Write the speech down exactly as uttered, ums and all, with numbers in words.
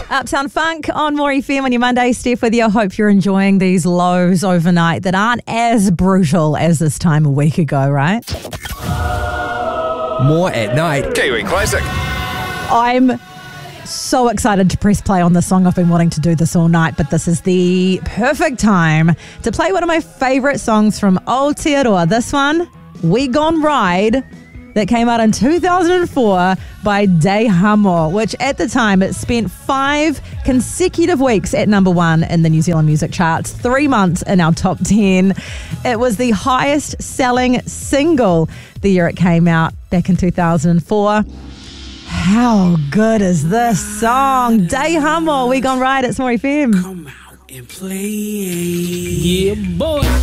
Uptown Funk on More F M on your Monday. Steph with you. I hope you're enjoying these lows overnight that aren't as brutal as this time a week ago, right? More at night. Kiwi Classic. I'm so excited to press play on this song. I've been wanting to do this all night, but this is the perfect time to play one of my favourite songs from Aotearoa. This one, We Gon Ride, that came out in two thousand four by Te Hamo, which at the time it spent five consecutive weeks at number one in the New Zealand music charts, three months in our top ten. It was the highest selling single the year it came out back in two thousand four. How good is this song? Te Hamo, We Gon Ride, it's More F M. Come out and play. Yeah, boy.